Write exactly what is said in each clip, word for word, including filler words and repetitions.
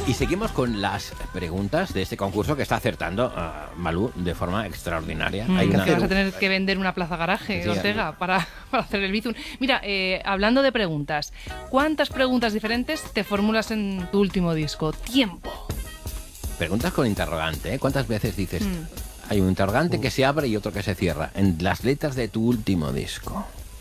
Y seguimos con las preguntas de este concurso que está acertando uh, Malú de forma extraordinaria. Mm, Hay que una... vas a tener que vender una plaza garaje, Sí, Ortega, para, para hacer el Bizum. Mira, eh, hablando de preguntas, ¿cuántas preguntas diferentes te formulas en tu último disco? Tiempo. Preguntas con interrogante, ¿eh? ¿Cuántas veces dices? Mm. Hay un interrogante que se abre y otro que se cierra. En las letras de tu último disco.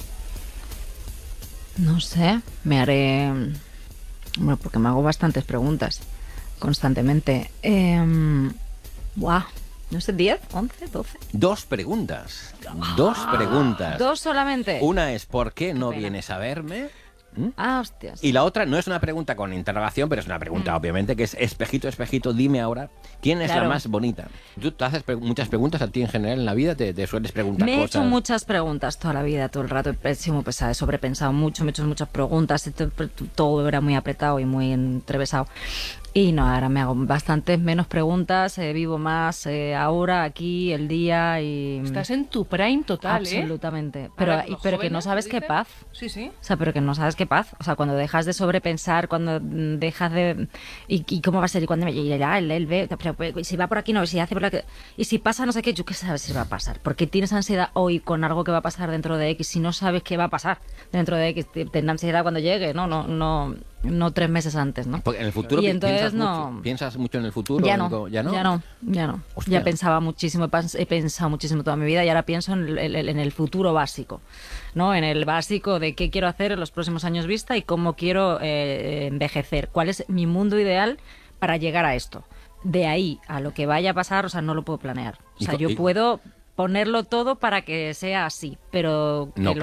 No sé, me haré... Bueno, porque me hago bastantes preguntas constantemente. Eh, buah, no sé, diez, once, doce. Dos preguntas. Dos preguntas. ¿Dos solamente? Una es ¿por qué no pena. vienes a verme? ¿Mm? Ah, hostias. Y la otra no es una pregunta con interrogación, pero es una pregunta, Mm. obviamente, que es espejito, espejito, dime ahora, ¿quién es Claro. la más bonita? Tú te haces pre- muchas preguntas a ti en general en la vida, te, te sueles preguntar Me he cosas. hecho muchas preguntas toda la vida, todo el rato. He sido muy pesada, he sobrepensado mucho, me he hecho muchas preguntas. esto- Todo era muy apretado y muy entrevesado. Y no, ahora me hago bastantes menos preguntas, eh, vivo más eh, ahora, aquí, el día y... Estás en tu prime total, ¿eh? Absolutamente. Pero, Ahora, y- los pero que no jóvenes, sabes ¿lo qué dicen? paz. Sí, sí. O sea, pero que no sabes qué paz. O sea, cuando dejas de sobrepensar, cuando mm, dejas de... ¿Y, y cómo va a ser? ¿Y cuándo me llegará? Él, él ve... Pero, pero, ¿y si va por aquí? No, ¿y si hace por la que... Y si pasa no sé qué, ¿yo qué sabes si va a pasar? Porque tienes ansiedad hoy con algo que va a pasar dentro de X si no sabes qué va a pasar dentro de X. Tendrás ansiedad cuando llegue, ¿no? No, no, no tres meses antes, ¿no? Porque en el futuro Y pi- entonces piensas, no- mucho, piensas mucho en el futuro. Ya en no, co- ya no, ya no, ya no. Hostia. Ya pensaba muchísimo, he pens- he pensado muchísimo toda mi vida y ahora pienso en el, en el futuro básico, ¿no? En el básico de qué quiero hacer en los próximos años vista y cómo quiero eh, envejecer. ¿Cuál es mi mundo ideal para llegar a esto? De ahí a lo que vaya a pasar, o sea, no lo puedo planear. O Y sea, co- yo y- puedo ponerlo todo para que sea así, pero que No, lo